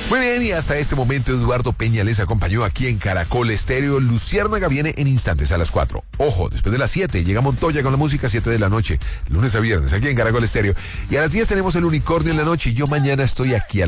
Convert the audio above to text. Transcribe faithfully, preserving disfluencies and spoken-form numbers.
Muy bien, y hasta este momento Eduardo Peña les acompañó aquí en Caracol Estéreo. Luciérnaga viene en instantes a las cuatro. Ojo, después de las siete llega Montoya con la música, siete de la noche, lunes a viernes, aquí en Caracol Estéreo. Y a las diez tenemos el Unicornio en la noche y yo mañana estoy aquí a